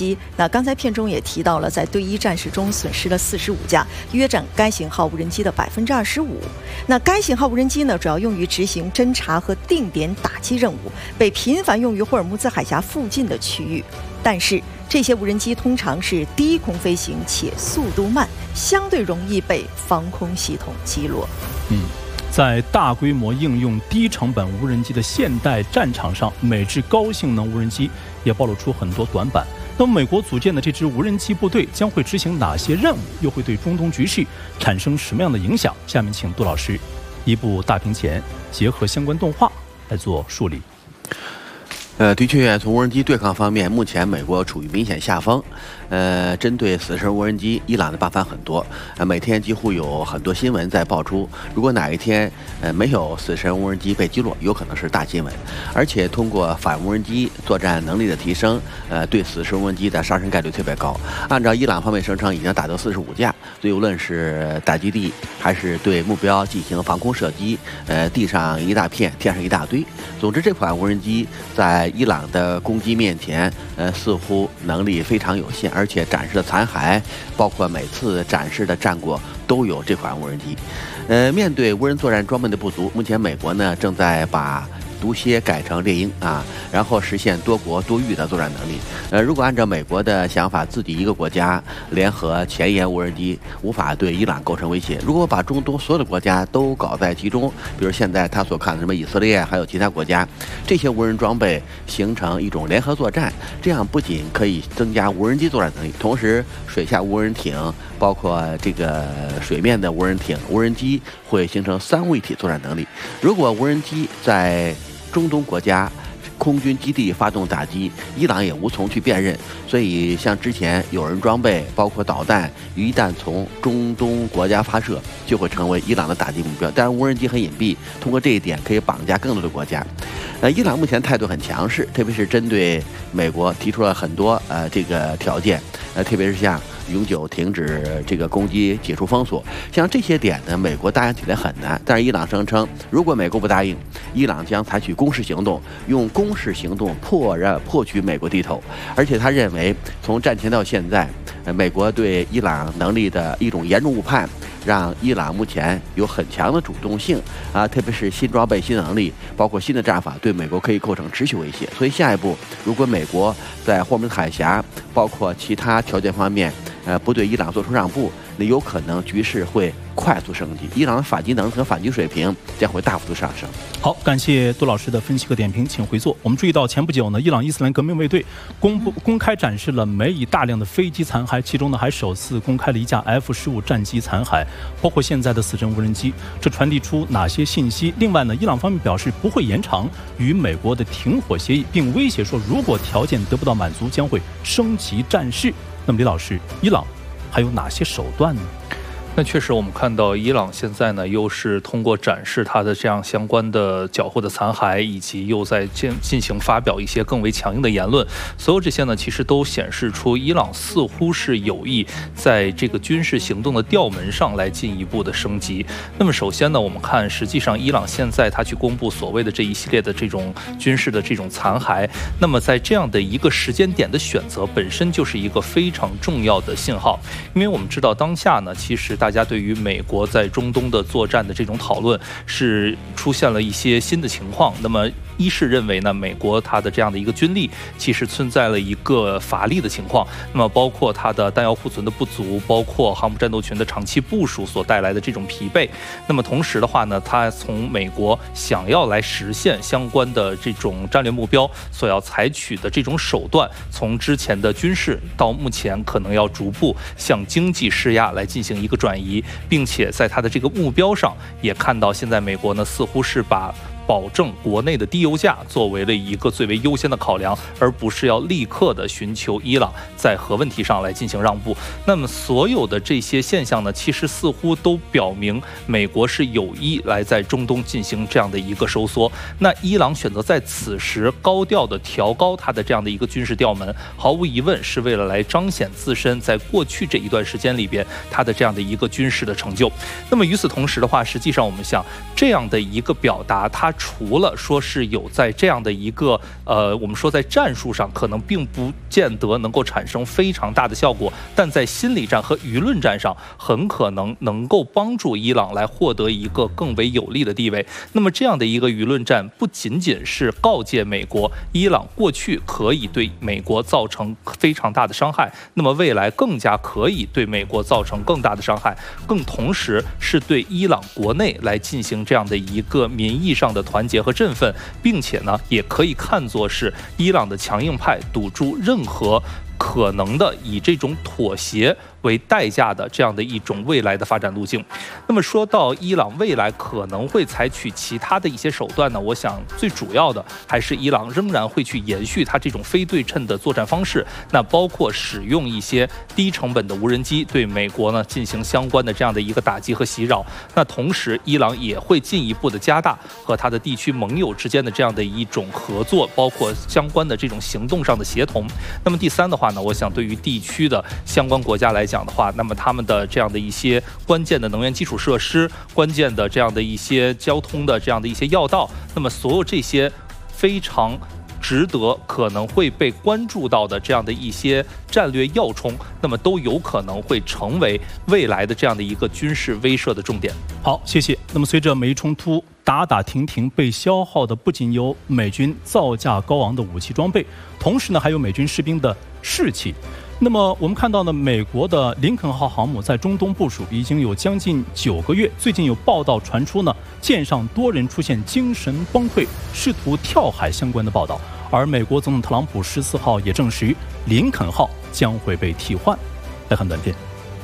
机。那刚才片中也提到了，在对伊战事中损失了45架，约占该型号无人机的25%。那该型号无人机呢，主要用于执行侦察和定点打击任务，被频繁用于霍尔木兹海峡附近的区域。但是这些无人机通常是低空飞行且速度慢，相对容易被防空系统击落。 在大规模应用低成本无人机的现代战场上，美制高性能无人机也暴露出很多短板。那么美国组建的这支无人机部队将会执行哪些任务，又会对中东局势产生什么样的影响？下面请杜老师一部大屏前结合相关动画来做梳理。 的确，从无人机对抗方面，目前美国处于明显下风。针对死神无人机，伊朗的办法很多，每天几乎有很多新闻在爆出。如果哪一天没有死神无人机被击落，有可能是大新闻。而且通过反无人机作战能力的提升，对死神无人机的杀伤概率特别高。按照伊朗方面声称，已经打到45架，所以无论是打基地还是对目标进行防空射击，地上一大片，天上一大堆。总之，这款无人机在伊朗的攻击面前，似乎能力非常有限，而且展示的残骸，包括每次展示的战果都有这款无人机。面对无人作战装备的不足，目前美国呢正在把毒蝎改成猎鹰然后实现多国多域的作战能力。如果按照美国的想法，自己一个国家联合前沿无人机，无法对伊朗构成威胁。如果把中东所有的国家都搞在其中，比如现在他所看的什么以色列，还有其他国家，这些无人装备形成一种联合作战，这样不仅可以增加无人机作战能力，同时水下无人艇，包括这个水面的无人艇、无人机会形成三位一体作战能力。如果无人机在中东国家空军基地发动打击，伊朗也无从去辨认。所以像之前有人装备包括导弹，一旦从中东国家发射，就会成为伊朗的打击目标。当然无人机很隐蔽，通过这一点可以绑架更多的国家。伊朗目前态度很强势，特别是针对美国提出了很多这个条件，特别是像永久停止这个攻击、解除封锁，像这些点呢，美国答应起来很难。但是伊朗声称，如果美国不答应，伊朗将采取攻势行动，用攻势行动迫取美国低头。而且他认为，从战前到现在，美国对伊朗能力的一种严重误判，让伊朗目前有很强的主动性特别是新装备、新能力，包括新的战法，对美国可以构成持续威胁。所以下一步，如果美国在霍尔木兹海峡，包括其他条件方面，不对伊朗做出让步，那有可能局势会快速升级，伊朗的反击能力和反击水平将会大幅度上升。 好，感谢杜老师的分析和点评，请回座。我们注意到前不久呢，伊朗伊斯兰革命卫队公开展示了美以大量的飞机残骸，其中呢还首次公开了一架 F-15战机残骸，包括现在的死神无人机，这传递出哪些信息？另外呢，伊朗方面表示不会延长与美国的停火协议，并威胁说，如果条件得不到满足，将会升级战事。那么李老师，伊朗还有哪些手段呢？ 那确实，我们看到伊朗现在呢，又是通过展示它的这样相关的缴获的残骸，以及又在进行发表一些更为强硬的言论，所有这些呢，其实都显示出伊朗似乎是有意在这个军事行动的调门上来进一步的升级。那么首先呢，我们看，实际上伊朗现在它去公布所谓的这一系列的这种军事的这种残骸，那么在这样的一个时间点的选择，本身就是一个非常重要的信号，因为我们知道当下呢，其实大家对于美国在中东的作战的这种讨论是出现了一些新的情况。那么一是认为呢，美国它的这样的一个军力其实存在了一个乏力的情况，那么包括它的弹药库存的不足，包括航母战斗群的长期部署所带来的这种疲惫。那么同时的话呢，它从美国想要来实现相关的这种战略目标所要采取的这种手段，从之前的军事到目前可能要逐步向经济施压来进行一个转移，并且在它的这个目标上也看到，现在美国呢似乎是把保证国内的低油价作为了一个最为优先的考量，而不是要立刻的寻求伊朗在核问题上来进行让步。那么所有的这些现象呢，其实似乎都表明美国是有意来在中东进行这样的一个收缩。那伊朗选择在此时高调的调高它的这样的一个军事调门，毫无疑问是为了来彰显自身在过去这一段时间里边它的这样的一个军事的成就。那么与此同时的话，实际上我们想这样的一个表达，它它除了说是有在这样的一个我们说在战术上可能并不见得能够产生非常大的效果，但在心理战和舆论战上很可能够帮助伊朗来获得一个更为有利的地位。那么这样的一个舆论战不仅仅是告诫美国，伊朗过去可以对美国造成非常大的伤害，那么未来更加可以对美国造成更大的伤害，更同时是对伊朗国内来进行这样的一个民意上的团结和振奋，并且呢，也可以看作是伊朗的强硬派堵住任何可能的以这种妥协为代价的这样的一种未来的发展路径。那么说到伊朗未来可能会采取其他的一些手段呢，我想最主要的还是伊朗仍然会去延续它这种非对称的作战方式，那包括使用一些低成本的无人机对美国呢进行相关的这样的一个打击和袭扰。那同时伊朗也会进一步的加大和它的地区盟友之间的这样的一种合作，包括相关的这种行动上的协同。那么第三的话呢，我想对于地区的相关国家来讲的话，那么他们的这样的一些关键的能源基础设施、关键的这样的一些交通的这样的一些要道，那么所有这些非常值得可能会被关注到的这样的一些战略要冲，那么都有可能会成为未来的这样的一个军事威慑的重点。 好，谢谢。那么随着美伊冲突打打停停，被消耗的不仅有美军造价高昂的武器装备，同时呢还有美军士兵的士气。那么我们看到呢，美国的林肯号航母在中东部署已经有将近9个月，最近有报道传出呢，舰上多人出现精神崩溃、试图跳海相关的报道。而美国总统特朗普14号也证实，林肯号将会被替换。来看短片。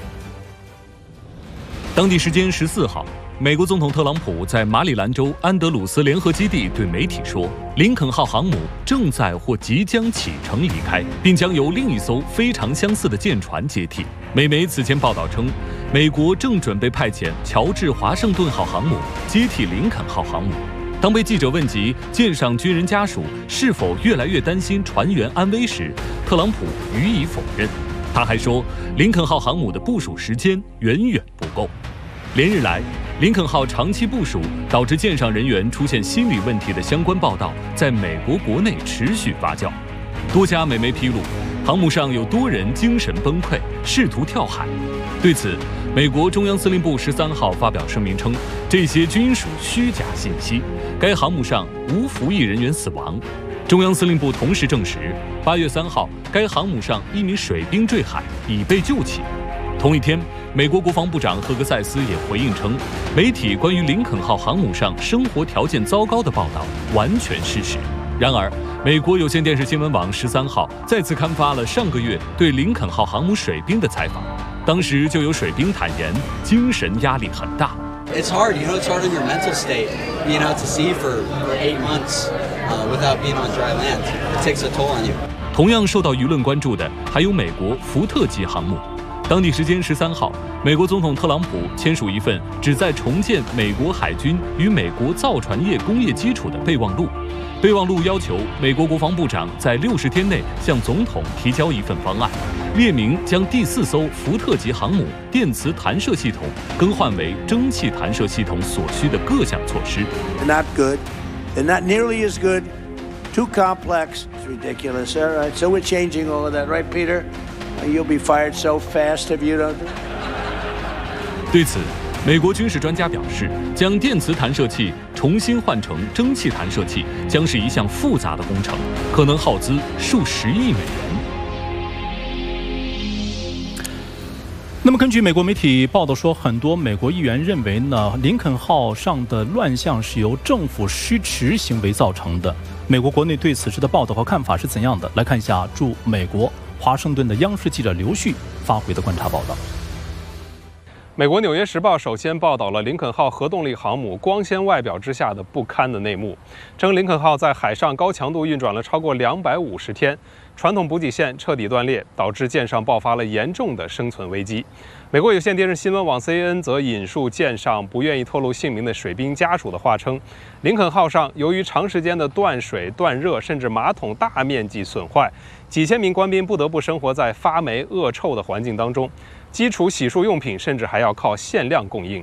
当地时间14号，美国总统特朗普在马里兰州安德鲁斯联合基地对媒体说，林肯号航母正在或即将启程离开，并将由另一艘非常相似的舰船接替。美媒此前报道称，美国正准备派遣乔治华盛顿号航母接替林肯号航母。当被记者问及舰上军人家属是否越来越担心船员安危时，特朗普予以否认。他还说，林肯号航母的部署时间远远不够。连日来，林肯号长期部署导致舰上人员出现心理问题的相关报道在美国国内持续发酵。多家美媒披露，航母上有多人精神崩溃，试图跳海。对此，美国中央司令部13号发表声明称，这些均属虚假信息，该航母上无服役人员死亡。中央司令部同时证实，8月3号，该航母上1名水兵坠海，已被救起。同一天，美国国防部长赫格塞斯也回应称，媒体关于林肯号航母上生活条件糟糕的报道完全事实。然而，美国有线电视新闻网13号再次刊发了上个月对林肯号航母水兵的采访，当时就有水兵坦言，精神压力很大。 It's hard, it's hard in your mental state, being out to sea for 8 months without being on dry land. It takes a toll on you. 同样受到舆论关注的还有美国福特级航母。当地时间13号，美国总统特朗普签署一份旨在重建美国海军与美国造船业工业基础的备忘录。备忘录要求美国国防部长在60天内向总统提交一份方案，列明将第4艘福特级航母电磁弹射系统更换为蒸汽弹射系统所需的各项措施。 They're not good. They're not nearly as good. Too complex. It's ridiculous. All right, so we're changing all of that, right, Peter? You'll be fired so fast if you don't. 对此，美国军事专家表示，将电磁弹射器重新换成蒸汽弹射器将是一项复杂的工程，可能耗资数十亿美元。 那么根据美国媒体报道说，很多美国议员认为呢，林肯号上的乱象是由政府失职行为造成的。美国国内对此事的报道和看法是怎样的？来看一下驻美国华盛顿的央视记者刘旭发回的观察报道。 美国《纽约时报》首先报道了林肯号核动力航母光鲜外表之下的不堪的内幕，称林肯号在海上高强度运转了超过250天，传统补给线彻底断裂，导致舰上爆发了严重的生存危机。美国有线电视新闻网 CNN 则引述舰上不愿意透露姓名的水兵家属的话称，林肯号上由于长时间的断水、断热，甚至马桶大面积损坏，几千名官兵不得不生活在发霉、恶臭的环境当中。基础洗漱用品甚至还要靠限量供应。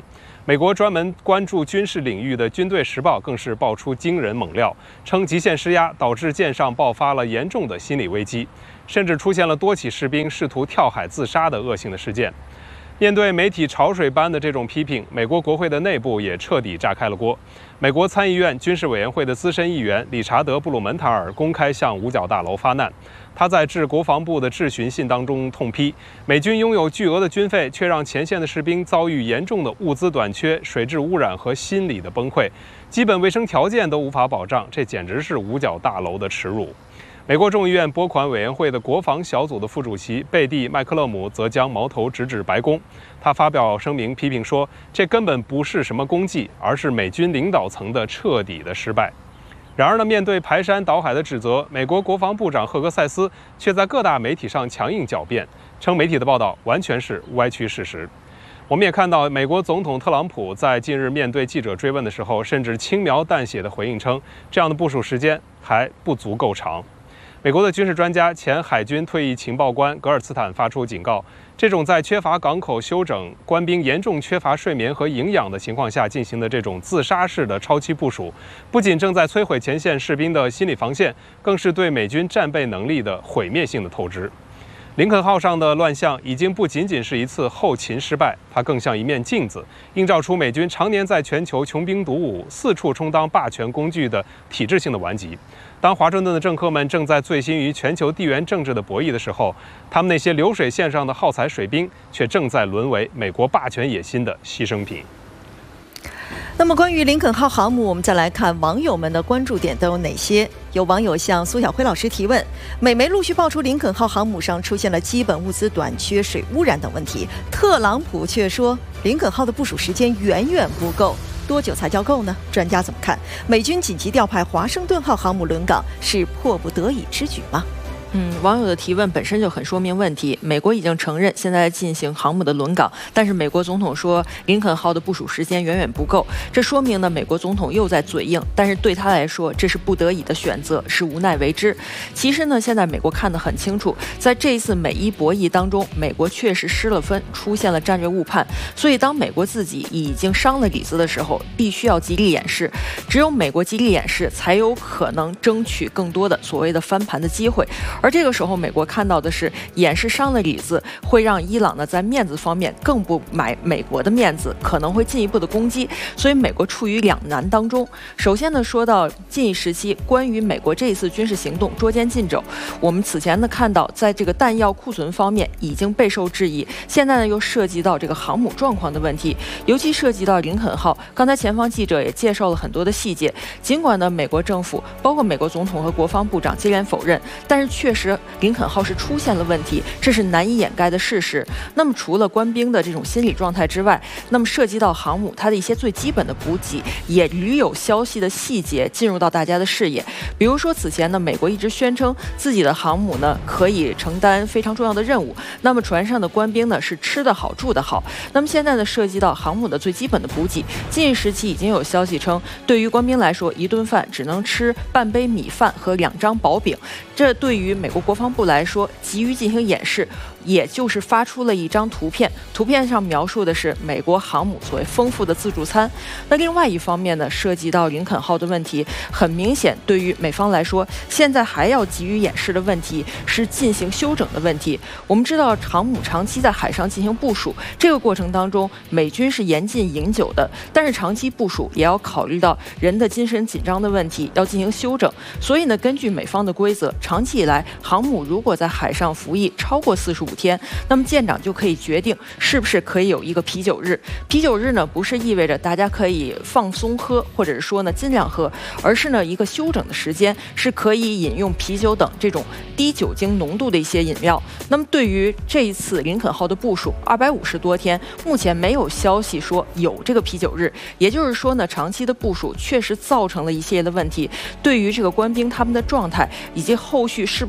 美国专门关注军事领域的《军队时报》更是爆出惊人猛料，称极限施压导致舰上爆发了严重的心理危机，甚至出现了多起士兵试图跳海自杀的恶性的事件。面对媒体潮水般的这种批评，美国国会的内部也彻底炸开了锅。美国参议院军事委员会的资深议员理查德·布鲁门塔尔公开向五角大楼发难。他在致国防部的质询信当中痛批，美军拥有巨额的军费，却让前线的士兵遭遇严重的物资短缺、水质污染和心理的崩溃，基本卫生条件都无法保障，这简直是五角大楼的耻辱。美国众议院拨款委员会的国防小组的副主席贝蒂·麦克勒姆则将矛头直指白宫。他发表声明批评说，这根本不是什么功绩，而是美军领导层的彻底的失败。然而呢，面对排山倒海的指责，美国国防部长赫格塞斯却在各大媒体上强硬狡辩，称媒体的报道完全是歪曲事实。我们也看到，美国总统特朗普在近日面对记者追问的时候，甚至轻描淡写地回应称，这样的部署时间还不足够长。美国的军事专家、前海军退役情报官格尔茨坦发出警告，这种在缺乏港口休整、官兵严重缺乏睡眠和营养的情况下进行的这种自杀式的超期部署，不仅正在摧毁前线士兵的心理防线，更是对美军战备能力的毁灭性的透支。林肯号上的乱象已经不仅仅是一次后勤失败，它更像一面镜子，映照出美军常年在全球穷兵黩武、四处充当霸权工具的体制性的顽疾。当华盛顿的政客们正在醉心于全球地缘政治的博弈的时候，他们那些流水线上的耗材水兵却正在沦为美国霸权野心的牺牲品。 那么，关于林肯号航母，我们再来看网友们的关注点都有哪些？有网友向苏晓辉老师提问：美媒陆续爆出林肯号航母上出现了基本物资短缺、水污染等问题，特朗普却说林肯号的部署时间远远不够。多久才叫够呢？专家怎么看？美军紧急调派华盛顿号航母轮岗是迫不得已之举吗？ 网友的提问本身就很说明问题。美国已经承认现在进行航母的轮岗，但是美国总统说林肯号的部署时间远远不够，这说明呢，美国总统又在嘴硬，但是对他来说，这是不得已的选择，是无奈为之。其实呢，现在美国看得很清楚，在这一次美伊博弈当中，美国确实失了分，出现了战略误判。所以，当美国自己已经伤了里子的时候，必须要极力掩饰。只有美国极力掩饰，才有可能争取更多的所谓的翻盘的机会。而这个时候，美国看到的是掩饰伤了里子，会让伊朗呢在面子方面更不买美国的面子，可能会进一步的攻击。所以美国处于两难当中。首先呢，说到近一时期关于美国这一次军事行动捉奸进肘，我们此前呢看到，在这个弹药库存方面已经备受质疑，现在呢又涉及到这个航母状况的问题，尤其涉及到林肯号。刚才前方记者也介绍了很多的细节，尽管呢美国政府包括美国总统和国防部长接连否认，但是确实林肯号是出现了问题，这是难以掩盖的事实。那么除了官兵的这种心理状态之外，那么涉及到航母它的一些最基本的补给，也屡有消息的细节进入到大家的视野。比如说此前呢，美国一直宣称自己的航母呢可以承担非常重要的任务，那么船上的官兵呢是吃得好住得好。那么现在呢，涉及到航母的最基本的补给，近一时期已经有消息称，对于官兵来说，一顿饭只能吃半杯米饭和2张薄饼。这对于美国国防部来说，急于进行掩饰，也就是发出了一张图片，图片上描述的是美国航母所谓丰富的自助餐。那另外一方面呢，涉及到林肯号的问题，很明显对于美方来说，现在还要急于掩饰的问题是进行休整的问题。我们知道航母长期在海上进行部署，这个过程当中美军是严禁饮酒的，但是长期部署也要考虑到人的精神紧张的问题，要进行休整。所以呢，根据美方的规则，长期以来航母如果在海上服役超过45天，那么舰长就可以决定是不是可以有一个啤酒日。啤酒日呢，不是意味着大家可以放松喝，或者是说呢尽量喝，而是呢一个休整的时间，是可以饮用啤酒等这种低酒精浓度的一些饮料。那么对于这一次林肯号的部署250多天，目前没有消息说有这个啤酒日，也就是说呢，长期的部署确实造成了一系列的问题。对于这个官兵他们的状态以及后续是不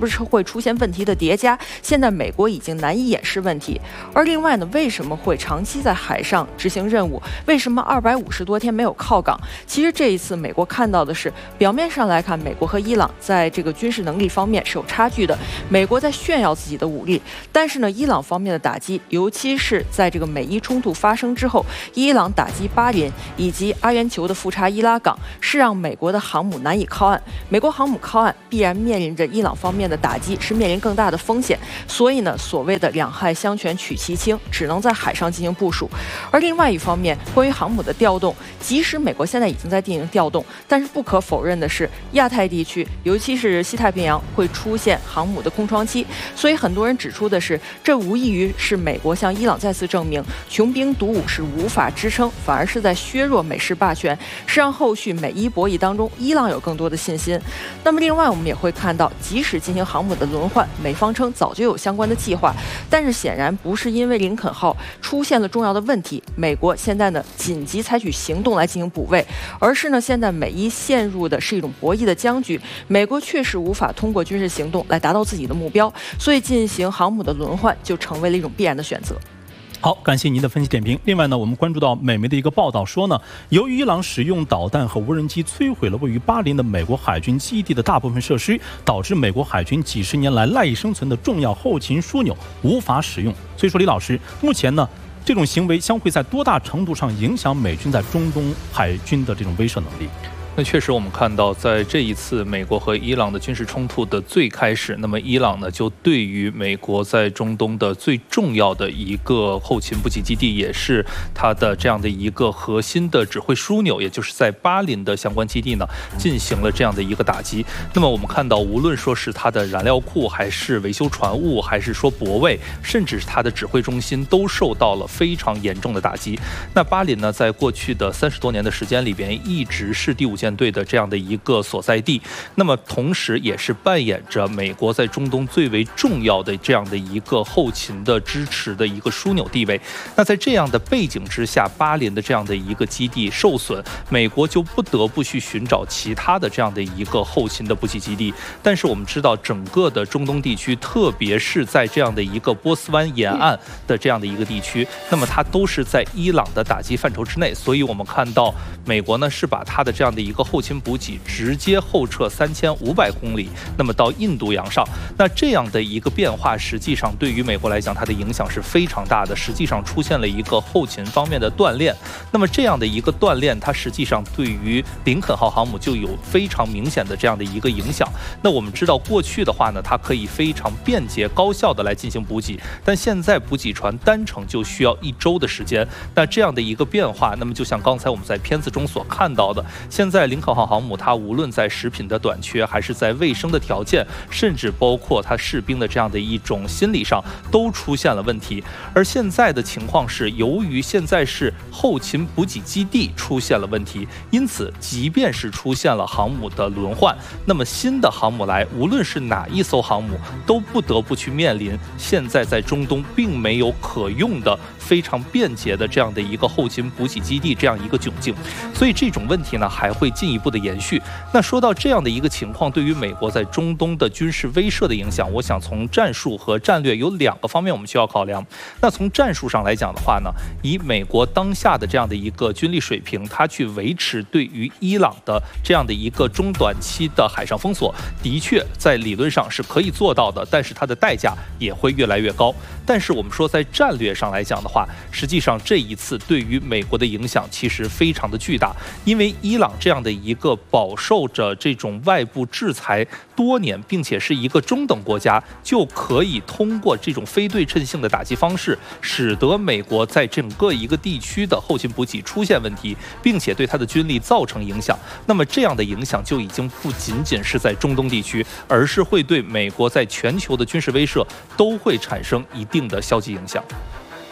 不是会出现问题的叠加，现在美国已经难以掩饰问题。而另外呢，为什么会长期在海上执行任务？为什么250多天没有靠港？其实这一次美国看到的是，表面上来看，美国和伊朗在这个军事能力方面是有差距的，美国在炫耀自己的武力，但是呢，伊朗方面的打击，尤其是在这个美伊冲突发生之后，伊朗打击巴林以及阿联酋的富查伊拉港，是让美国的航母难以靠岸。美国航母靠岸必然面临着伊朗方面的打击，是面临更大的风险。所以呢，所谓的两害相权取其轻，只能在海上进行部署。而另外一方面，关于航母的调动，即使美国现在已经在进行调动，但是不可否认的是，亚太地区，尤其是西太平洋会出现航母的空窗期。所以很多人指出的是，这无异于是美国向伊朗再次证明，穷兵黩武是无法支撑，反而是在削弱美式霸权，是让后续美伊博弈当中，伊朗有更多的信心。那么另外我们也会看到，即使进行航母的轮换，美方称早就有相关的计划，但是显然不是因为林肯号出现了重要的问题，美国现在呢紧急采取行动来进行补位，而是呢现在美伊陷入的是一种博弈的僵局，美国确实无法通过军事行动来达到自己的目标，所以进行航母的轮换就成为了一种必然的选择。 好，感谢您的分析点评。另外呢，我们关注到美媒的一个报道说呢，由于伊朗使用导弹和无人机摧毁了位于巴林的美国海军基地的大部分设施，导致美国海军几十年来赖以生存的重要后勤枢纽无法使用。所以说，李老师，目前呢，这种行为将会在多大程度上影响美军在中东海军的这种威慑能力？ 那确实，我们看到，在这一次美国和伊朗的军事冲突的最开始，那么伊朗呢，就对于美国在中东的最重要的一个后勤补给基地，也是它的这样的一个核心的指挥枢纽，也就是在巴林的相关基地呢，进行了这样的一个打击。那么我们看到，无论说是它的燃料库，还是维修船坞，还是说泊位，甚至是它的指挥中心，都受到了非常严重的打击。那巴林呢，在过去的30多年的时间里边，一直是第5舰队的这样的一个所在地，那么同时也是扮演着美国在中东最为重要的这样的一个后勤的支持的一个枢纽地位。那在这样的背景之下，巴林的这样的一个基地受损，美国就不得不去寻找其他的这样的一个后勤的补给基地。但是我们知道，整个的中东地区，特别是在这样的一个波斯湾沿岸的这样的一个地区，那么它都是在伊朗的打击范畴之内。所以我们看到美国呢是把它的这样的一个后勤补给直接后撤3500公里，那么到印度洋上。那这样的一个变化，实际上对于美国来讲，它的影响是非常大的。实际上出现了一个后勤方面的断裂。那么这样的一个断裂，它实际上对于林肯号航母就有非常明显的这样的一个影响。那我们知道，过去的话呢，它可以非常便捷高效的来进行补给，但现在补给船单程就需要1周的时间。那这样的一个变化，那么就像刚才我们在片子中所看到的，现在林肯号航母它无论在食品的短缺，还是在卫生的条件，甚至包括它士兵的这样的一种心理上，都出现了问题。而现在的情况是，由于现在是后勤补给基地出现了问题，因此即便是出现了航母的轮换，那么新的航母来，无论是哪一艘航母，都不得不去面临现在在中东并没有可用的非常便捷的这样的一个后勤补给基地这样一个窘境。所以这种问题呢，还会进一步的延续。那说到这样的一个情况，对于美国在中东的军事威慑的影响，我想从战术和战略有2个方面我们需要考量。那从战术上来讲的话呢，以美国当下的这样的一个军力水平，它去维持对于伊朗的这样的一个中短期的海上封锁，的确在理论上是可以做到的，但是它的代价也会越来越高。但是我们说在战略上来讲的话，实际上这一次对于美国的影响其实非常的巨大，因为伊朗这样的一个饱受着这种外部制裁多年，并且是一个中等国家，就可以通过这种非对称性的打击方式，使得美国在整个一个地区的后勤补给出现问题，并且对它的军力造成影响。那么这样的影响就已经不仅仅是在中东地区，而是会对美国在全球的军事威慑都会产生一定的消极影响。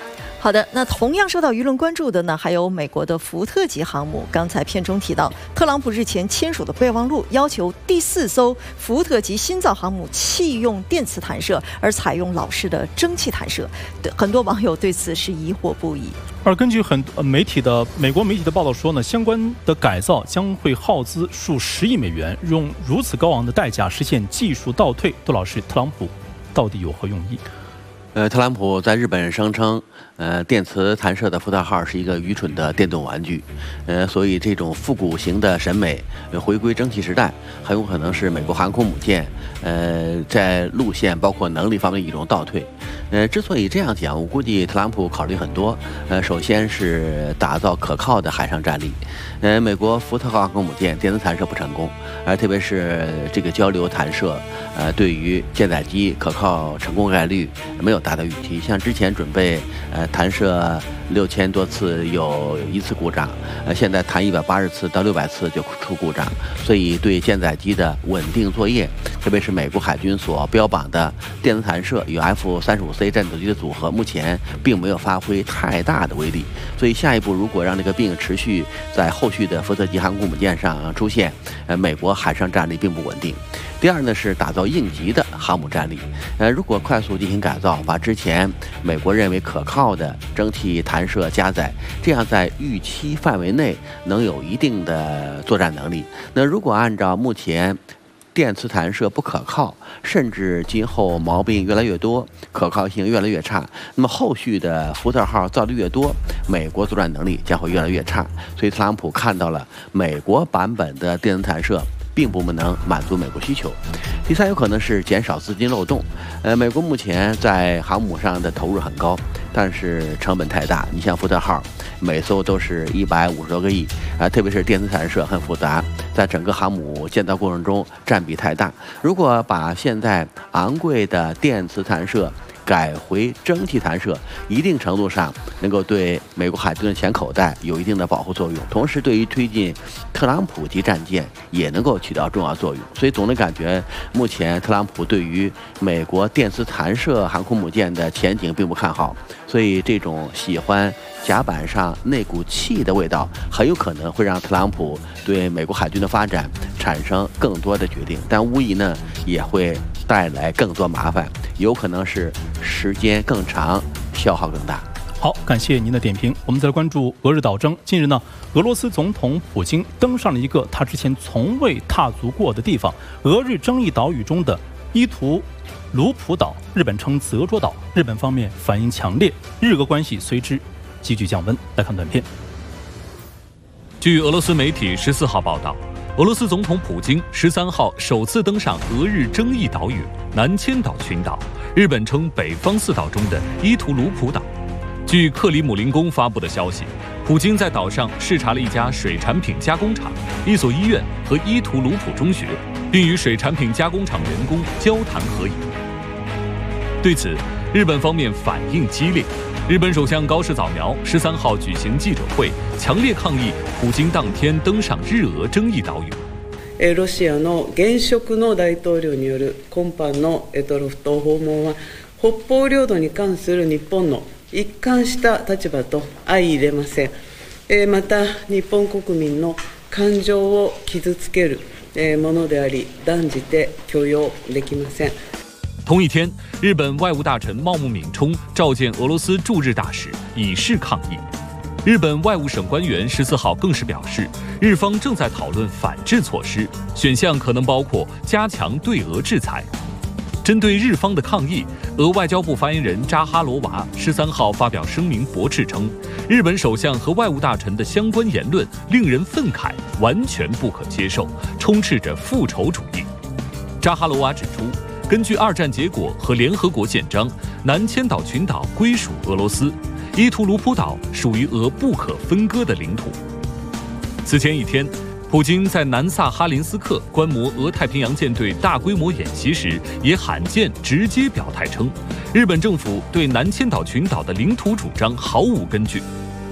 好的，那同样受到舆论关注的呢，还有美国的福特级航母。刚才片中提到，特朗普日前签署的备忘录要求第4艘福特级新造航母弃用电磁弹射，而采用老式的蒸汽弹射。很多网友对此是疑惑不已。 而根据美国媒体的报道说呢，相关的改造将会耗资数10亿美元，用如此高昂的代价实现技术倒退。杜老师，特朗普到底有何用意？ 特朗普在日本声称，电磁弹射的福特号是一个愚蠢的电动玩具，所以这种复古型的审美回归蒸汽时代，很有可能是美国航空母舰，在路线包括能力方面一种倒退。之所以这样讲，我估计特朗普考虑很多，首先是打造可靠的海上战力。美国福特号航空母舰电磁弹射不成功，特别是这个交流弹射，对于舰载机可靠成功概率没有达到预期。像之前准备弹射6000多次有1次故障，现在弹180次到600次就出故障，所以对舰载机的稳定作业，特别是美国海军所标榜的电磁弹射与 F-35C 战斗机的组合，目前并没有发挥太大的威力。所以下一步如果让这个病持续在后续的福特级航空母舰上出现，美国海上战力并不稳定。第二呢是打造应急的航母战力，如果快速进行改造，把之前美国认为可靠的蒸汽弹射加载，这样在预期范围内能有一定的作战能力。那如果按照目前电磁弹射不可靠，甚至今后毛病越来越多，可靠性越来越差，那么后续的福特号造的越多，美国作战能力将会越来越差。所以特朗普看到了美国版本的电磁弹射并不能满足美国需求。第三，有可能是减少资金漏洞。美国目前在航母上的投入很高，但是成本太大。你像福特号，每艘都是150多个亿，特别是电磁弹射很复杂，在整个航母建造过程中占比太大。如果把现在昂贵的电磁弹射改回蒸汽弹射，一定程度上能够对美国海军的钱口袋有一定的保护作用，同时对于推进特朗普级战舰也能够起到重要作用。所以总的感觉，目前特朗普对于美国电磁弹射航空母舰的前景并不看好，所以这种喜欢甲板上那股气的味道，很有可能会让特朗普对美国海军的发展产生更多的决定，但无疑呢也会带来更多麻烦，有可能是时间更长，消耗更大。 好，感谢您的点评。我们再来关注俄日岛争。近日呢，俄罗斯总统普京登上了一个他之前从未踏足过的地方——俄日争议岛屿中的伊图卢普岛，日本称泽捉岛。日本方面反应强烈，日俄关系随之急剧降温。来看短片。 据俄罗斯媒体14号报道，俄罗斯总统普京13号首次登上俄日争议岛屿南千岛群岛，日本称北方4岛中的伊图卢普岛。据克里姆林宫发布的消息，普京在岛上视察了一家水产品加工厂、一所医院和伊图卢普中学，并与水产品加工厂员工交谈合影。对此，日本方面反应激烈。日本首相高市早苗13号举行記者会，強烈抗議普京當天登上日俄爭議島嶼。 ロシアの現職の大統領による今般のロフト訪問は、北方領土に関する日本の一貫した立場と相入れません。また、日本国民の感情を傷つけるものであり、断じて許容できません。 同一天，日本外务大臣茂木敏充召见俄罗斯驻日大使，以示抗议。日本外务省官员14号更是表示，日方正在讨论反制措施，选项可能包括加强对俄制裁。针对日方的抗议，俄外交部发言人扎哈罗娃13号发表声明驳斥称，日本首相和外务大臣的相关言论令人愤慨，完全不可接受，充斥着复仇主义。扎哈罗娃指出，根据二战结果和联合国宪章，南千岛群岛归属俄罗斯，伊图卢普岛属于俄不可分割的领土。此前一天，普京在南萨哈林斯克观摩俄太平洋舰队大规模演习时，也罕见直接表态称，日本政府对南千岛群岛的领土主张毫无根据。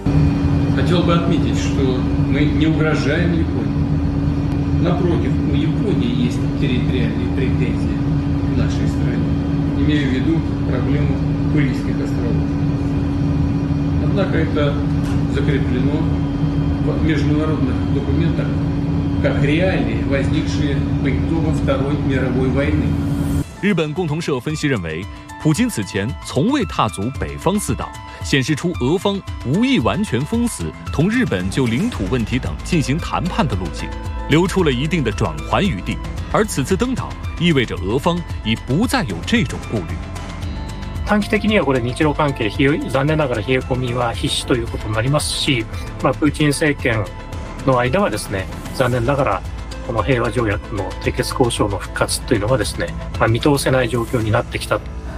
Хотел бы отметить, что мы не угрожаем Японии. Напротив, у Японии есть территориальные претензии в нашей стране. Имею в виду проблему Курильских островов. Однако это закреплено в международных документах как реалии, возникшие по итогам Второй мировой войны. 日本共同社分析认为，普京此前从未踏足北方四岛，显示出俄方无意完全封死同日本就领土问题等进行谈判的路径，留出了一定的转圜余地。而此次登岛意味着俄方已不再有这种顾虑。 短期的にはこれ日露関係残念ながら冷え込みは必至ということになりますし、プーチン政権の間はですね、残念ながらこの平和条約の締結交渉の復活というのはですね、見通せない状況になってきた。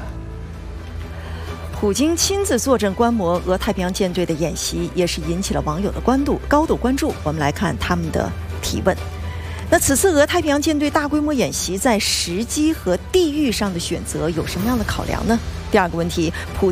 普京亲自坐镇观摩俄太平洋舰队的演习，也是引起了网友的高度关注。我们来看他们的提问。那此次俄太平洋舰队大规模演习在时机和地域上的选择有什么样的考量呢？第二个问题，普